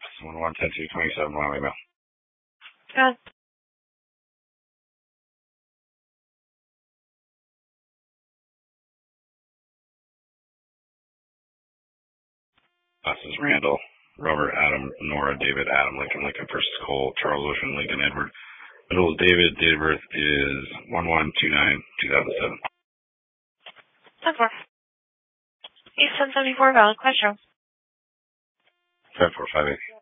11-10-2-27, my email. Good. This is Randall, Robert, Adam, Nora, David, Adam, Lincoln, Lincoln, versus Cole, Charles Ocean, Lincoln, Edward. Middle is David, date of birth is 11-29-2007. 10-4. 8-10-74, valid question. 10-4-5-8.